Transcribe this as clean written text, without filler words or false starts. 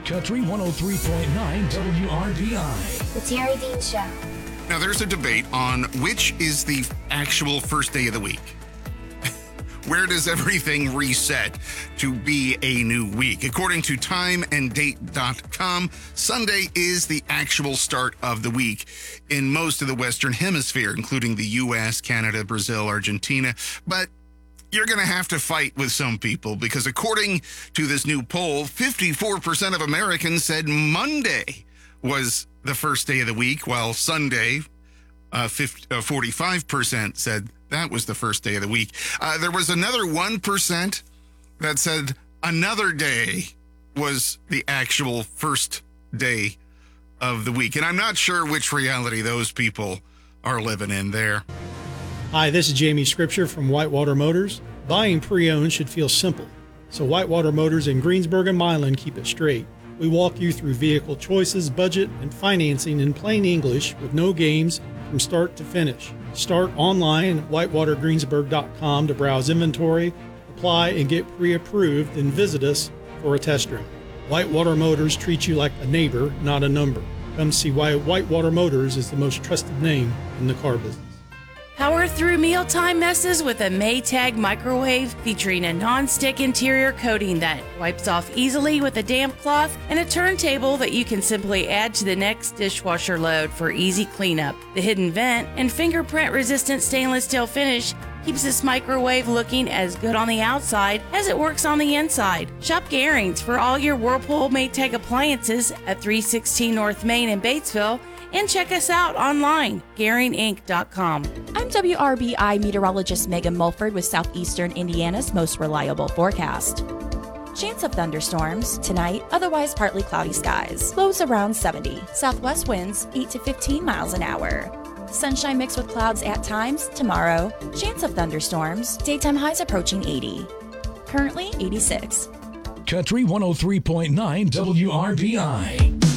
Country 103.9 WRBI. The Terry Dean Show. Now, there's a debate on which is the actual first day of the week. Where does everything reset to be a new week? According to timeanddate.com, Sunday is the actual start of the week in most of the Western Hemisphere, including the U.S., Canada, Brazil, Argentina. But you're going to have to fight with some people because according to this new poll, 54% of Americans said Monday was the first day of the week, while Sunday, 45% said that was the first day of the week. There was another 1% that said another day was the actual first day of the week. And I'm not sure which reality those people are living in there. Hi, this is Jamie Scripture from Whitewater Motors. Buying pre-owned should feel simple, so Whitewater Motors in Greensburg and Milan keep it straight. We walk you through vehicle choices, budget, and financing in plain English with no games from start to finish. Start online at whitewatergreensburg.com to browse inventory, apply, and get pre-approved, and visit us for a test drive. Whitewater Motors treats you like a neighbor, not a number. Come see why Whitewater Motors is the most trusted name in the car business. Power through mealtime messes with a Maytag microwave featuring a non-stick interior coating that wipes off easily with a damp cloth and a turntable that you can simply add to the next dishwasher load for easy cleanup. The hidden vent and fingerprint-resistant stainless steel finish keeps this microwave looking as good on the outside as it works on the inside. Shop Garings for all your Whirlpool Maytag appliances at 316 North Main in Batesville, and check us out online, GaringInc.com. I'm WRBI meteorologist Megan Mulford with Southeastern Indiana's most reliable forecast. Chance of thunderstorms tonight, otherwise partly cloudy skies. Lows around 70. Southwest winds 8 to 15 miles an hour. Sunshine mixed with clouds at times tomorrow. Chance of thunderstorms. Daytime highs approaching 80. Currently 86. Country 103.9 WRBI.